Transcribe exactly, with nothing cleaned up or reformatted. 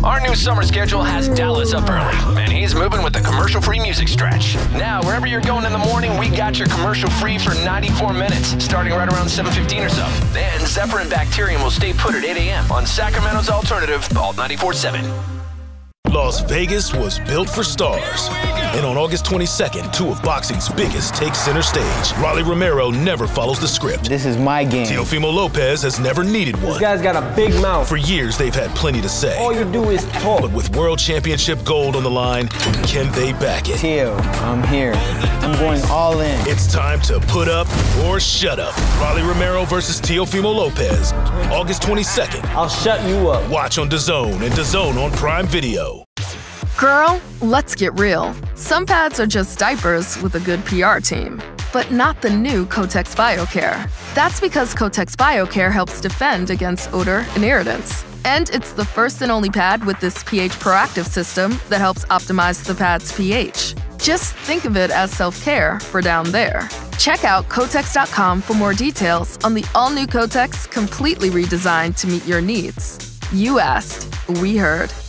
Our new summer schedule has Dallas up early, and he's moving with the commercial-free music stretch. Now, wherever you're going in the morning, we got your commercial-free for ninety-four minutes, starting right around seven fifteen or so. Then Zephyr and Bacterium will stay put at eight a.m. on Sacramento's alternative, Alt ninety-four point seven. Las Vegas was built for stars. And on August twenty-second, two of boxing's biggest take center stage. Rolly Romero never follows the script. This is my game. Teofimo Lopez has never needed one. This guy's got a big mouth. For years, they've had plenty to say. All you do is talk. But with World Championship gold on the line, can they back it? Teo, I'm here. I'm going all in. It's time to put up or shut up. Rolly Romero versus Teofimo Lopez. August twenty-second. I'll shut you up. Watch on DAZN and DAZN on Prime Video. Girl, let's get real. Some pads are just diapers with a good P R team, but not the new Kotex BioCare. That's because Kotex BioCare helps defend against odor and irritants. And it's the first and only pad with this pH proactive system that helps optimize the pad's pH. Just think of it as self-care for down there. Check out Kotex dot com for more details on the all-new Kotex, completely redesigned to meet your needs. You asked, we heard.